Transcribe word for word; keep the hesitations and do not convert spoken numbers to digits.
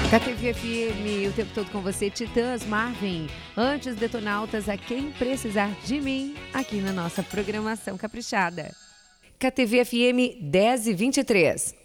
K T V F M, o tempo todo com você, Titãs, Marvin. Antes, Detonautas, a quem precisar de mim, aqui na nossa programação caprichada. K T V F M dez e vinte e três.